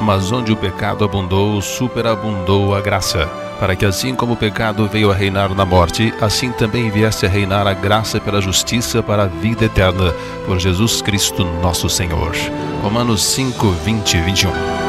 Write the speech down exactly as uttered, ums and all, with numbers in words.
mas onde o pecado abundou, superabundou a graça, para que assim como o pecado veio a reinar na morte, assim também viesse a reinar a graça pela justiça para a vida eterna, por Jesus Cristo nosso Senhor. Romanos cinco, vinte e vinte e um.